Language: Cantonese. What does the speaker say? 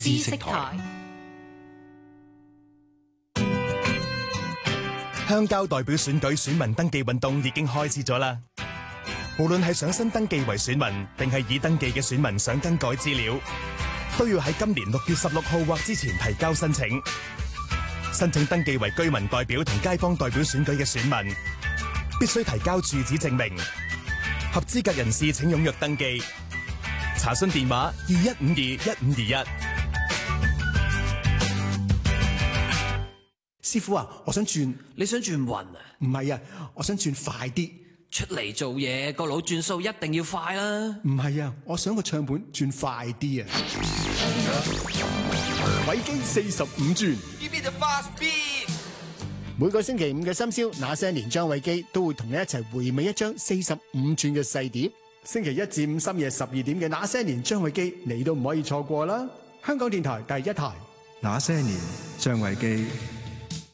知識台。 鄉郊代表選舉選民登記運動已經開始咗啦。無論係想新登記為選民，定係已登記嘅選民想更改資料，都要喺今年6月16號或之前提交申請。申請登記為居民代表同街坊代表選舉嘅選民，必須提交住址證明。合資格人士請踴躍登記。查詢電話21521521。 師傅啊，我想轉。 你想轉運啊？ 唔係啊，我想轉快啲。 出嚟做嘢個腦轉數一定要快啦。 唔係啊，我想個唱盤轉快啲啊。偉基45轉。每個星期五嘅深宵，那些年張偉基都會同你一齊回味一張45轉嘅細碟。星期一至五深夜12點嘅那些年張偉基，你都唔可以錯過啦。香港電台第一台。 那些年張偉基。